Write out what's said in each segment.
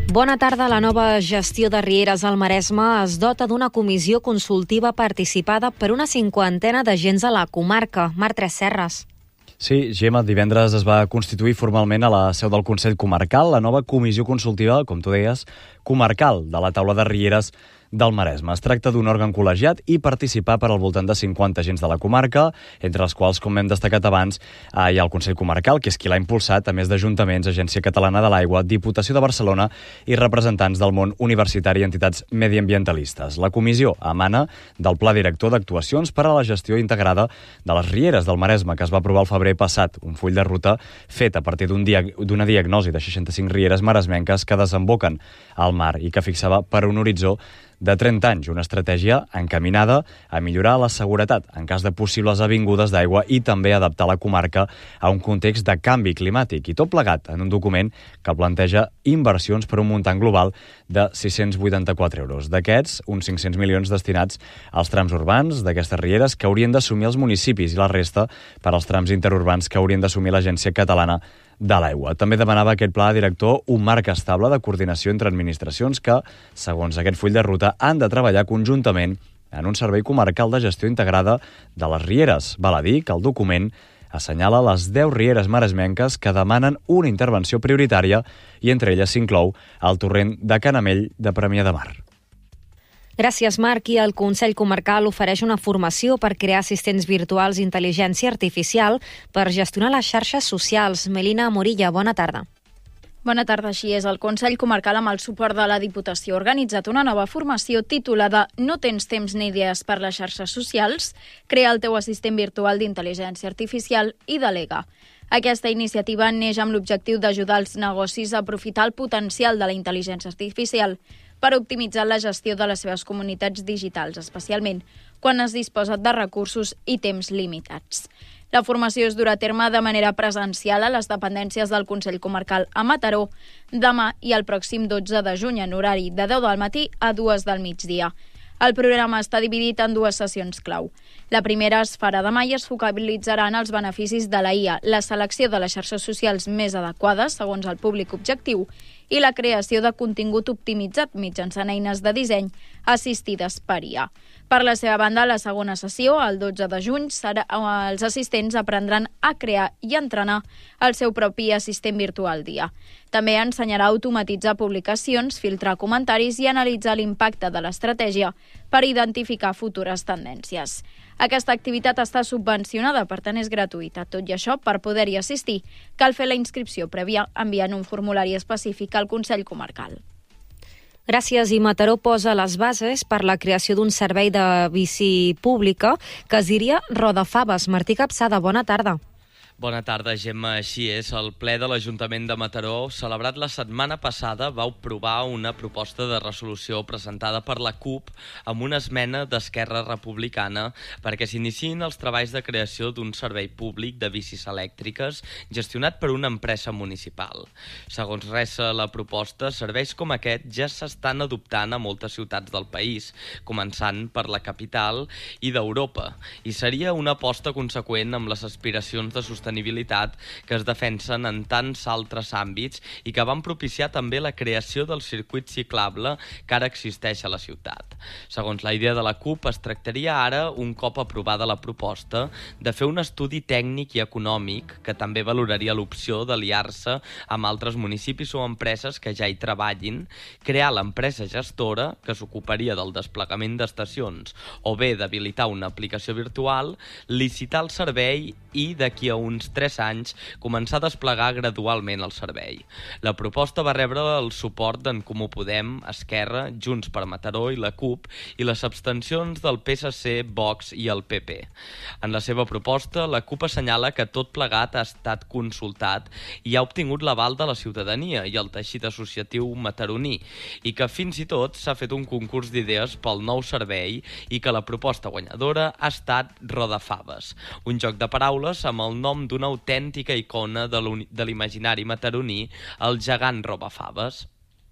Bona tarda. La nova gestió de rieres al Maresme es dota d'una comissió consultiva participada per una cinquantena d'agents a la comarca. Marc Tresserras. Sí, Gemma, divendres es va constituir formalment a la seu del Consell Comarcal la nova comissió consultiva, com tu deies, comarcal de la taula de rieres del Maresme. Es tracta d'un òrgan col·legiat i participar per al voltant de 50 agents de la comarca, entre els quals, com hem destacat abans, hi ha el Consell Comarcal, que és qui l'ha impulsat, a més d'ajuntaments, Agència Catalana de l'Aigua, Diputació de Barcelona i representants del món universitari i entitats mediambientalistes. La comissió emana del Pla Director d'Actuacions per a la Gestió Integrada de les Rieres del Maresme, que es va aprovar el febrer passat, un full de ruta fet a partir d'una diagnosi de 65 rieres maresmenques que desemboquen al mar i que fixava per un horitzó de 30 anys, una estratègia encaminada a millorar la seguretat en cas de possibles avingudes d'aigua i també adaptar la comarca a un context de canvi climàtic. I tot plegat en un document que planteja inversions per un muntant global de 684 euros. D'aquests, uns 500 milions destinats als trams urbans d'aquestes rieres que haurien d'assumir els municipis i la resta per als trams interurbans que haurien d'assumir l'Agència Catalana de l'Aigua. També demanava aquest pla director un marc estable de coordinació entre administracions que, segons aquest full de ruta, han de treballar conjuntament en un servei comarcal de gestió integrada de les rieres. Val a dir que el document assenyala les 10 rieres maresmenques que demanen una intervenció prioritària i entre elles s'inclou el torrent de Canamell de Premià de Mar. Gràcies, Marc. I el Consell Comarcal ofereix una formació per crear assistents virtuals d'intel·ligència artificial per gestionar les xarxes socials. Melina Morilla, bona tarda. Bona tarda. Així és, el Consell Comarcal, amb el suport de la Diputació, ha organitzat una nova formació titulada No tens temps ni idees per les xarxes socials? Crea el teu assistent virtual d'intel·ligència artificial i delega. Aquesta iniciativa neix amb l'objectiu d'ajudar els negocis a aprofitar el potencial de la intel·ligència artificial per optimitzar la gestió de les seves comunitats digitals, especialment quan es disposa de recursos i temps limitats. La formació es durà a terme de manera presencial a les dependències del Consell Comarcal a Mataró demà i el pròxim 12 de juny en horari de 10 del matí a 2 del migdia. El programa està dividit en dues sessions clau. La primera es farà demà i es focalitzarà en els beneficis de la IA, la selecció de les xarxes socials més adequades segons el públic objectiu i la creació de contingut optimitzat mitjançant eines de disseny assistides per IA. Per la seva banda, la segona sessió, el 12 de juny, els assistents aprendran a crear i entrenar el seu propi assistent virtual d'IA. També ensenyarà a automatitzar publicacions, filtrar comentaris i analitzar l'impacte de l'estratègia per identificar futures tendències. Aquesta activitat està subvencionada, per tant és gratuïta. Tot i això, per poder-hi assistir, cal fer la inscripció prèvia enviant un formulari específic al Consell Comarcal. Gràcies. I Mataró posa les bases per la creació d'un servei de bici pública que es diria Rodafaves. Martí Capçada, bona tarda. Bona tarda, Gemma. Així és, el ple de l'Ajuntament de Mataró, celebrat la setmana passada, va aprovar una proposta de resolució presentada per la CUP amb una esmena d'Esquerra Republicana perquè s'iniciïn els treballs de creació d'un servei públic de bicis elèctriques gestionat per una empresa municipal. Segons ressa la proposta, serveis com aquest ja s'estan adoptant a moltes ciutats del país, començant per la capital i d'Europa, i seria una aposta conseqüent amb les aspiracions de sostenibilitat que es defensen en tants altres àmbits i que van propiciar també la creació del circuit ciclable que ara existeix a la ciutat. Segons la idea de la CUP, es tractaria ara, un cop aprovada la proposta, de fer un estudi tècnic i econòmic que també valoraria l'opció d'aliar-se amb altres municipis o empreses que ja hi treballin, crear l'empresa gestora que s'ocuparia del desplegament d'estacions o bé d'habilitar una aplicació virtual, licitar el servei i d'aquí a uns 3 anys començar a desplegar gradualment el servei. La proposta va rebre el suport d'en Comú Podem, Esquerra, Junts per Mataró i la CUP i les abstencions del PSC, Vox i el PP. En la seva proposta, la CUP assenyala que tot plegat ha estat consultat i ha obtingut l'aval de la ciutadania i el teixit associatiu mataroní i que fins i tot s'ha fet un concurs d'idees pel nou servei i que la proposta guanyadora ha estat Rodafaves, un joc de paraules amb el nom d'una autèntica icona de l'imaginari mataroní, el gegant Robafaves.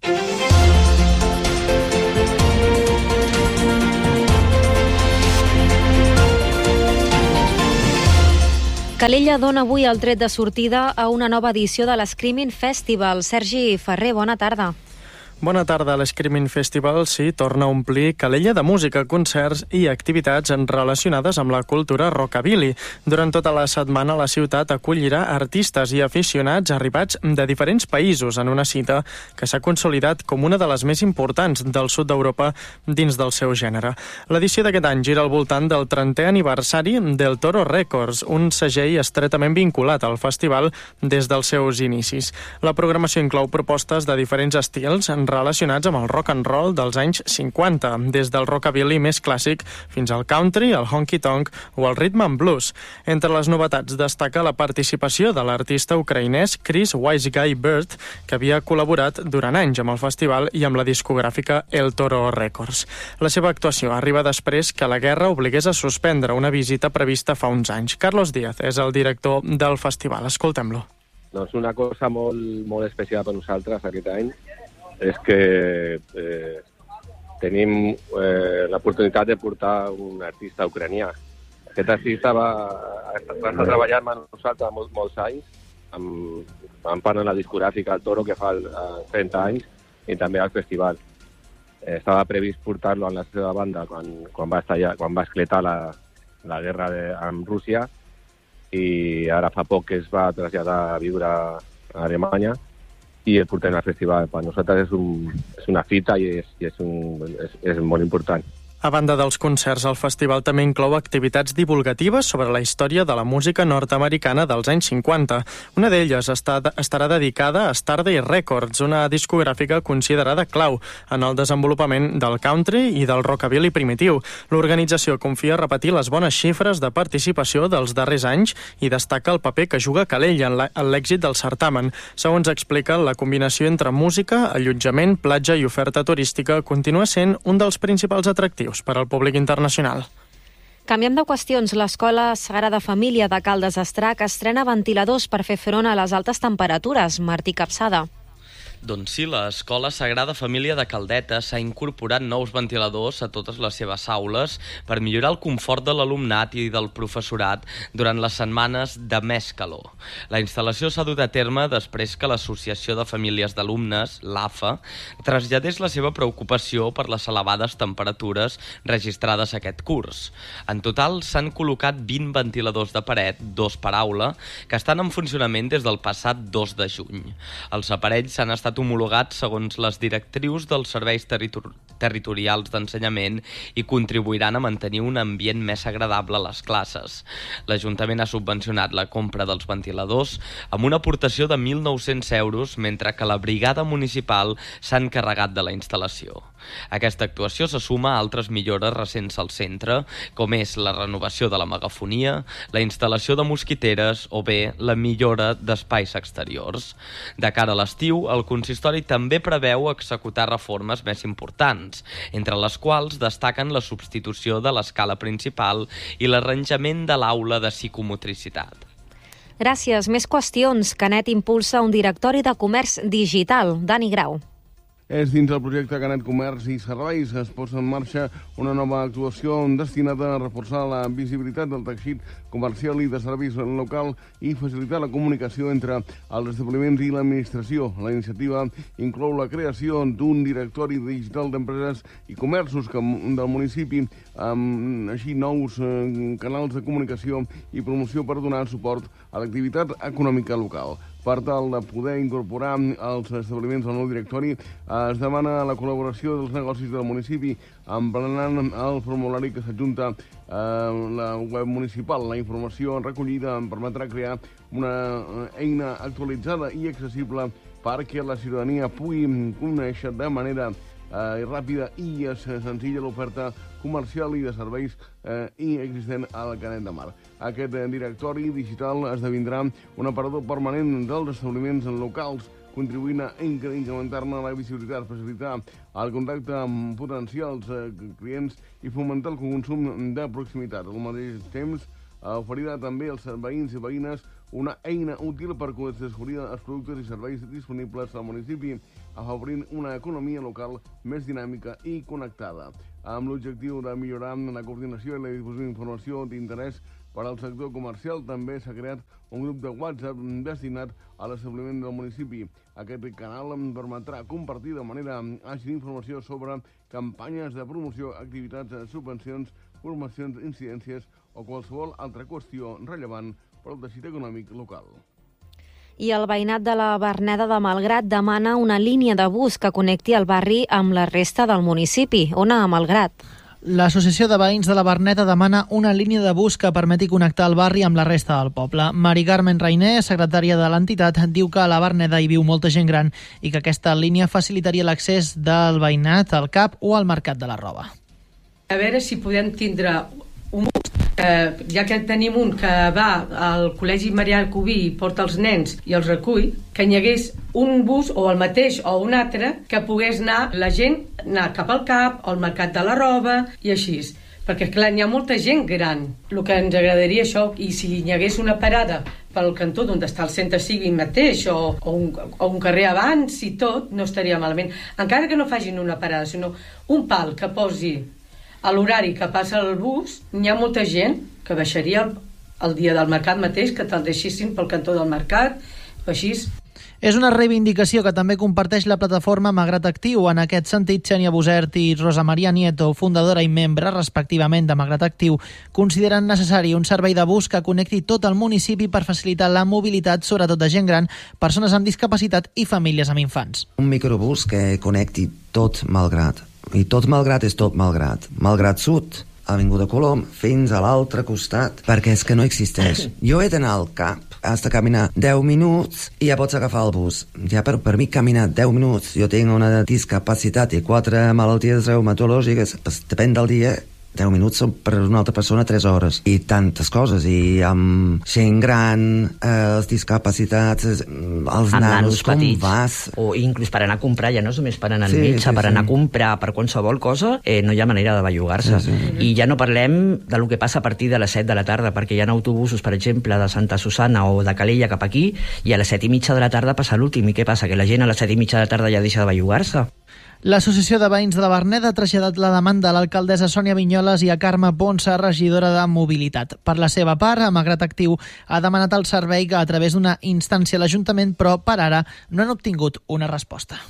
Calella dona avui el tret de sortida a una nova edició de l'Screaming Festival. Sergi Ferrer, bona tarda. Bona tarda. L'Screaming Festival torna a omplir calella de música, concerts i activitats relacionades amb la cultura rockabilly. Durant tota la setmana la ciutat acollirà artistes i aficionats arribats de diferents països en una cita que s'ha consolidat com una de les més importants del sud d'Europa dins del seu gènere. L'edició d'aquest any gira al voltant del 30è aniversari del Toro Records, un segell estretament vinculat al festival des dels seus inicis. La programació inclou propostes de diferents estils relacionats amb el rock and roll dels anys 50, des del rockabilly més clàssic fins al country, el honky-tonk o el rhythm and blues. Entre les novetats destaca la participació de l'artista ucraïnès Chris Wise Guy Bird, que havia col·laborat durant anys amb el festival i amb la discogràfica El Toro Records. La seva actuació arriba després que la guerra obligués a suspendre una visita prevista fa uns anys. Carlos Díaz és el director del festival. Escoltem-lo. Doncs una cosa molt especial per nosaltres aquest any és que tenim l'oportunitat de portar un artista ucranià. Aquest artista va estar treballant amb nosaltres molts anys, amb part de la discogràfica El Toro, que fa 30 anys, i també al festival. Estava previst portar-lo en la seva banda quan va esclatar la guerra amb Rússia, i ara fa poc que es va traslladar a viure a Alemanya, i el portem al festival. Per nosaltres és una fita i és molt important. A banda dels concerts, el festival també inclou activitats divulgatives sobre la història de la música nord-americana dels anys 50. Una d'elles estarà dedicada a Starday Records, una discogràfica considerada clau en el desenvolupament del country i del rockabilly primitiu. L'organització confia repetir les bones xifres de participació dels darrers anys i destaca el paper que juga Calella en l'èxit del certamen. Segons explica, la combinació entre música, allotjament, platja i oferta turística continua sent un dels principals atractius per al públic internacional. Canviem de qüestions. L'Escola Sagrada Família de Caldes d'Estrac estrena ventiladors per fer front a les altes temperatures. Martí Capçada. Doncs sí, l'Escola Sagrada Família de Caldetes s'ha incorporat nous ventiladors a totes les seves aules per millorar el confort de l'alumnat i del professorat durant les setmanes de més calor. La instal·lació s'ha dut a terme després que l'Associació de Famílies d'Alumnes, l'AFA, traslladés la seva preocupació per les elevades temperatures registrades aquest curs. En total s'han col·locat 20 ventiladors de paret, 2 per aula, que estan en funcionament des del passat 2 de juny. Els aparells s'han estat homologats segons les directrius dels serveis territorials d'ensenyament i contribuiran a mantenir un ambient més agradable a les classes. L'Ajuntament ha subvencionat la compra dels ventiladors amb una aportació de 1.900 euros, mentre que la Brigada Municipal s'ha encarregat de la instal·lació. Aquesta actuació se suma a altres millores recents al centre, com és la renovació de la megafonia, la instal·lació de mosquiteres o bé la millora d'espais exteriors. De cara a l'estiu, el consistori també preveu executar reformes més importants, entre les quals destaquen la substitució de l'escala principal i l'arranjament de l'aula de psicomotricitat. Gràcies. Més qüestions. Canet impulsa un directori de comerç digital. Dani Grau. És dins del projecte Canet Comerç i Serveis que es posa en marxa una nova actuació destinada a reforçar la visibilitat del teixit comercial i de serveis local i facilitar la comunicació entre els establiments i l'administració. La iniciativa inclou la creació d'un directori digital d'empreses i comerços del municipi, amb així nous canals de comunicació i promoció per donar suport a l'activitat econòmica local. Per tal de poder incorporar els establiments al nou directori, es demana la col·laboració dels negocis del municipi, emplenant el formulari que s'adjunta a la web municipal. La informació recollida permetrà crear una eina actualitzada i accessible perquè la ciutadania pugui conèixer de manera ràpida i senzilla l'oferta comercial i de serveis existent al Canet de Mar. Aquest directori digital esdevindrà un aparador permanent dels establiments locals, contribuint a incrementar-ne la visibilitat, facilitar el contacte amb potencials clients i fomentar el consum de proximitat. Al mateix temps, oferirà també als veïns i veïnes una eina útil per descobrir els productes i serveis disponibles al municipi, afavorint una economia local més dinàmica i connectada, amb l'objectiu de millorar la coordinació i la difusió d'informació d'interès Per al sector comercial també s'ha creat un grup de WhatsApp destinat a l'establiment del municipi. Aquest canal permetrà compartir de manera àgil informació sobre campanyes de promoció, activitats, subvencions, formacions, incidències o qualsevol altra qüestió rellevant per al teixit econòmic local. I el veïnat de la Verneda de Malgrat demana una línia de bus que connecti el barri amb la resta del municipi. Ona a Malgrat. L'Associació de Veïns de la Verneda demana una línia de bus que permeti connectar el barri amb la resta del poble. Mari Carmen Reiner, secretària de l'entitat, diu que a la Verneda hi viu molta gent gran i que aquesta línia facilitaria l'accés del veïnat al CAP o al Mercat de la Roba. A veure si podem tindre un bus, ja que tenim un que va al Col·legi Marià Alcubí i porta els nens i els recull, que hi hagués un bus o el mateix o un altre que pogués anar la gent anar cap al CAP o al Mercat de la Roba i així. Perquè, clar, hi ha molta gent gran. El que ens agradaria això, i si hi hagués una parada pel cantó d'on està el centre cívic mateix o un carrer abans i tot, no estaria malament. Encara que no facin una parada, sinó un pal que posi a l'horari que passa el bus, hi ha molta gent que baixaria el dia del mercat mateix, que te'l deixessin pel cantó del mercat, o així. És una reivindicació que també comparteix la plataforma Malgrat Actiu. En aquest sentit, Xènia Busert i Rosa Maria Nieto, fundadora i membre, respectivament, de Malgrat Actiu, consideren necessari un servei de bus que connecti tot el municipi per facilitar la mobilitat, sobretot de gent gran, persones amb discapacitat i famílies amb infants. Un microbús que connecti tot Malgrat. I tot Malgrat és tot Malgrat. Malgrat Sud, Avinguda Colom, fins a l'altre costat, perquè és que no existeix. Jo he d'anar al CAP, has de caminar 10 minuts i ja pots agafar el bus. Ja per mi caminar 10 minuts, jo tinc una discapacitat i 4 malalties reumatològiques, depèn del dia, 10 minuts són per una altra persona 3 hores. I tantes coses, i amb gent gran, els discapacitats, els nanos, com petits, vas? O inclús per anar a comprar, ja no és només per anar al metge, per anar a comprar, per qualsevol cosa, no hi ha manera de bellugar-se. I ja no parlem del que passa a partir de les 7 de la tarda, perquè hi ha autobusos, per exemple, de Santa Susana o de Calella cap aquí, i a les 7:30 de la tarda passa l'últim. I què passa? Que la gent a les 7:30 de la tarda ja deixa de bellugar-se. L'Associació de Veïns de la Verneda ha traslladat la demanda a l'alcaldessa Sònia Vinyoles i a Carme Ponsa, regidora de Mobilitat. Per la seva part, Malgrat Actiu ha demanat el servei a través d'una instància a l'Ajuntament, però per ara no han obtingut una resposta.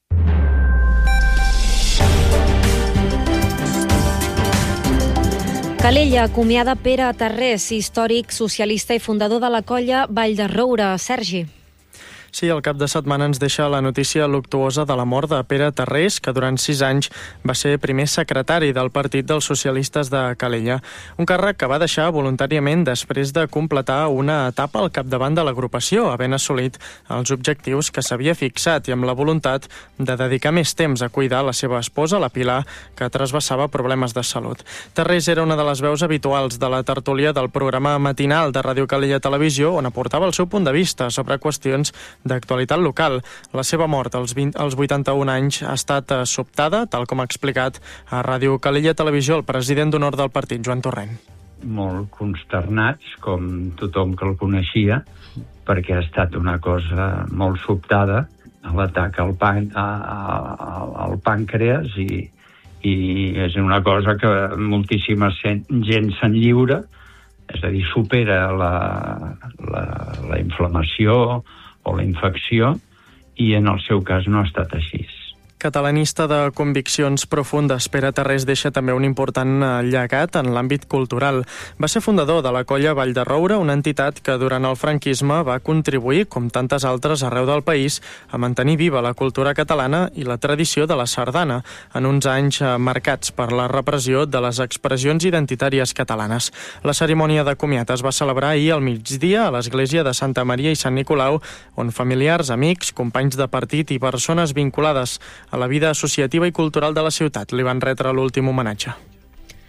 Calella acomiada Pere Tarrés, històric socialista i fundador de la colla Vall de Roure. Sergi. Sí, el cap de setmana ens deixa la notícia luctuosa de la mort de Pere Tarrés, que durant 6 anys va ser primer secretari del Partit dels Socialistes de Calella. Un càrrec que va deixar voluntàriament després de completar una etapa al capdavant de l'agrupació, havent assolit els objectius que s'havia fixat i amb la voluntat de dedicar més temps a cuidar la seva esposa, la Pilar, que trasbassava problemes de salut. Tarrés era una de les veus habituals de la tertúlia del programa matinal de Ràdio Calella Televisió, on aportava el seu punt de vista sobre qüestions d'actualitat local. La seva mort als 81 anys ha estat sobtada, tal com ha explicat a Ràdio Calella Televisió el president d'honor del partit, Joan Torrent. Molt consternats, com tothom que el coneixia, perquè ha estat una cosa molt sobtada, l'atac al pàncreas, i és una cosa que moltíssima gent se'n lliura, és a dir, supera la inflamació o la infecció, i en el seu cas no ha estat així. Catalanista de conviccions profundes, Pere Tarrés deixa també un important llegat en l'àmbit cultural. Va ser fundador de la colla Vall de Roure, una entitat que durant el franquisme va contribuir, com tantes altres arreu del país, a mantenir viva la cultura catalana i la tradició de la sardana, en uns anys marcats per la repressió de les expressions identitàries catalanes. La cerimònia de comiat es va celebrar ahir al migdia a l'església de Santa Maria i Sant Nicolau, on familiars, amics, companys de partit i persones vinculades a la vida associativa i cultural de la ciutat li van retre l'últim homenatge.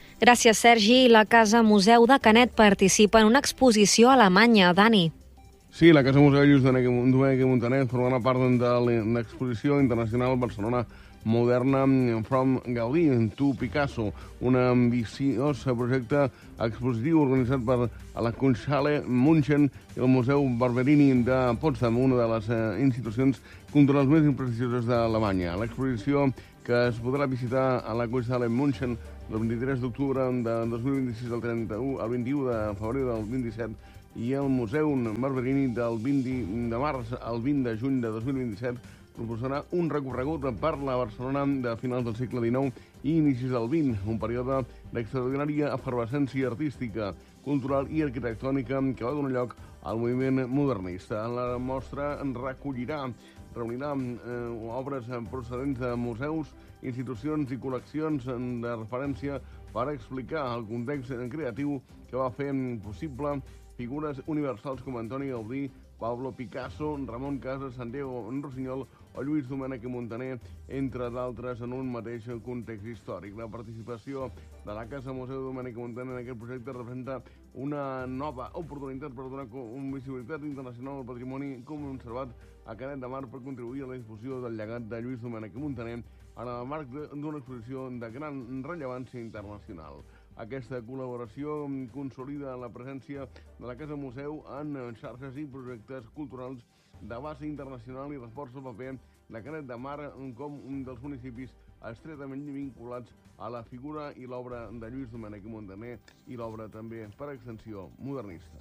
Gràcies, Sergi. La Casa Museu de Canet participa en una exposició a Alemanya. Dani. Sí, la Casa Museu Lluís Domènech i Muntaner formarà part de l'exposició internacional Barcelona Moderna from Gaudí to Picasso, un ambiciós projecte expositiu organitzat per la Kunsthalle München i el Museu Barberini de Potsdam, una de les institucions culturals més prestigioses d'Alemanya. L'exposició, que es podrà visitar a la Kunsthalle München del 23 d'octubre de 2026 al 21 de febrer del 27 i el Museu Barberini del 20 de març al 20 de juny de 2027 proporcionarà un recorregut per la Barcelona de finals del segle XIX i inicis del XX, un període d'extraordinària efervescència artística, cultural i arquitectònica que va donar lloc al moviment modernista. La mostra reunirà obres procedents de museus, institucions i col·leccions de referència per explicar el context creatiu que va fer possible figures universals com Antoni Gaudí, Pablo Picasso, Ramon Casas, Santiago Rossinyol o Lluís Domènech i Muntaner, entre d'altres, en un mateix context històric. La participació de la Casa Museu Domènech i Muntaner en aquest projecte representa una nova oportunitat per donar visibilitat internacional al patrimoni conservat a Canet de Mar per contribuir a la difusió del llegat de Lluís Domènech i Muntaner en el marc d'una exposició de gran rellevància internacional. Aquesta col·laboració consolida la presència de la Casa Museu en xarxes i projectes culturals de base internacional i reforça el paper de Canet de Mar com un dels municipis estretament vinculats a la figura i l'obra de Lluís Domènech i Muntaner i l'obra també, per extensió, modernista.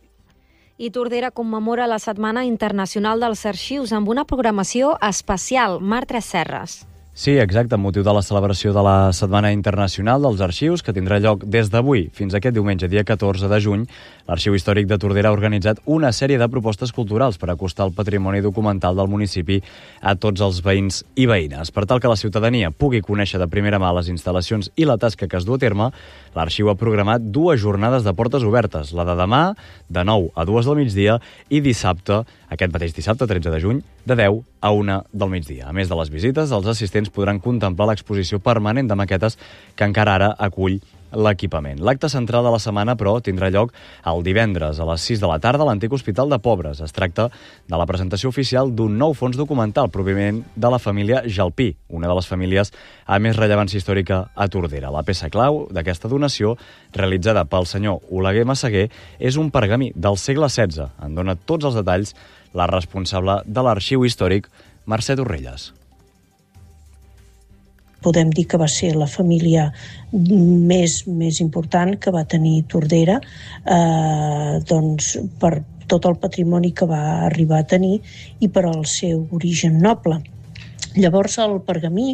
I Tordera commemora la Setmana Internacional dels Arxius amb una programació especial. Marc Tresserras. Sí, exacte, amb motiu de la celebració de la Setmana Internacional dels Arxius, que tindrà lloc des d'avui fins aquest diumenge, dia 14 de juny, l'Arxiu Històric de Tordera ha organitzat una sèrie de propostes culturals per acostar el patrimoni documental del municipi a tots els veïns i veïnes. Per tal que la ciutadania pugui conèixer de primera mà les instal·lacions i la tasca que es du a terme, l'Arxiu ha programat 2 jornades de portes obertes, la de demà, de 9 a 2 del migdia, i dissabte, aquest mateix dissabte, 13 de juny, de 10 a 1 del migdia. A més de les visites, els assistents podran contemplar l'exposició permanent de maquetes que encara ara acull l'equipament. L'acte central de la setmana, però, tindrà lloc el divendres a les 6 de la tarda a l'antic Hospital de Pobres. Es tracta de la presentació oficial d'un nou fons documental provinent de la família Jalpí, una de les famílies amb més rellevància històrica a Tordera. La peça clau d'aquesta donació, realitzada pel senyor Oleguer Massaguer, és un pergamí del segle XVI. En dona tots els detalls la responsable de l'Arxiu Històric, Mercè Torrelles. Podem dir que va ser la família més important que va tenir Tordera, doncs per tot el patrimoni que va arribar a tenir i per al seu origen noble. Llavors el pergamí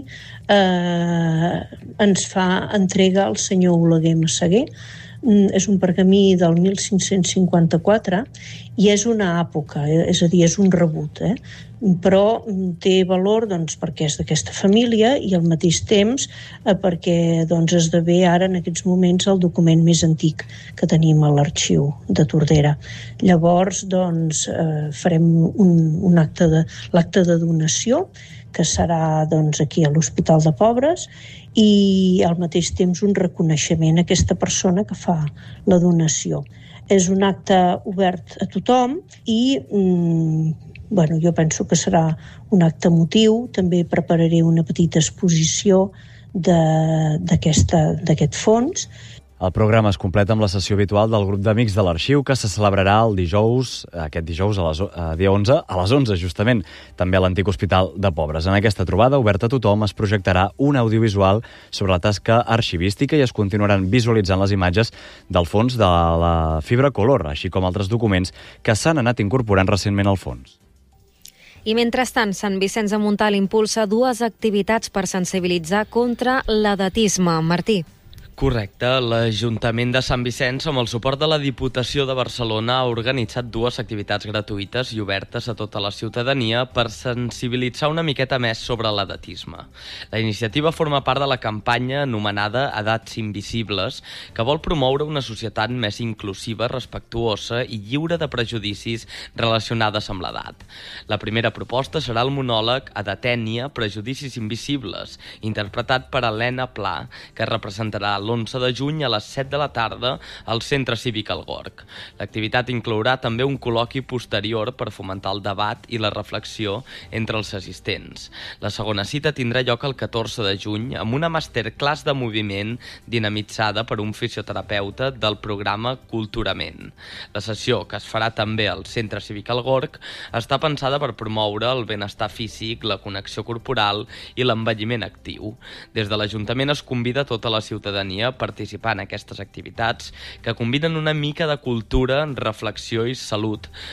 ens fa entrega el senyor Oleguer Massaguer. És un pergamí del 1554 i és una àpoca, és a dir, és un rebut, però té valor doncs, perquè és d'aquesta família i al mateix temps perquè doncs, esdevé ara en aquests moments el document més antic que tenim a l'arxiu de Tordera. Llavors doncs, farem un l'acte de donació que serà doncs, aquí a l'Hospital de Pobres i al mateix temps un reconeixement a aquesta persona que fa la donació. És un acte obert a tothom i jo penso que serà un acte emotiu. També prepararé una petita exposició d'aquest fons. El programa es completa amb la sessió habitual del grup d'amics de l'Arxiu, que se celebrarà aquest dijous, dia 11, a les 11, justament, també a l'antic Hospital de Pobres. En aquesta trobada, oberta a tothom, es projectarà un audiovisual sobre la tasca arxivística i es continuaran visualitzant les imatges del fons de la fibra color, així com altres documents que s'han anat incorporant recentment al fons. I mentrestant, Sant Vicenç de Montalt impulsa 2 activitats per sensibilitzar contra l'edatisme. Martí. Correcte. L'Ajuntament de Sant Vicenç, amb el suport de la Diputació de Barcelona, ha organitzat 2 activitats gratuïtes i obertes a tota la ciutadania per sensibilitzar una miqueta més sobre l'edatisme. La iniciativa forma part de la campanya anomenada Edats Invisibles, que vol promoure una societat més inclusiva, respectuosa i lliure de prejudicis relacionades amb l'edat. La primera proposta serà el monòleg Edatènia, prejudicis invisibles, interpretat per Helena Pla, que representarà l'11 de juny a les 7 de la tarda al Centre Cívic El Gorg. L'activitat inclourà també un col·loqui posterior per fomentar el debat i la reflexió entre els assistents. La segona cita tindrà lloc el 14 de juny amb una masterclass de moviment dinamitzada per un fisioterapeuta del programa Culturament. La sessió, que es farà també al Centre Cívic El Gorg, està pensada per promoure el benestar físic, la connexió corporal i l'envelliment actiu. Des de l'Ajuntament es convida tota la ciutadania a participar en aquestes activitats que combinen una mica de cultura, reflexió i salut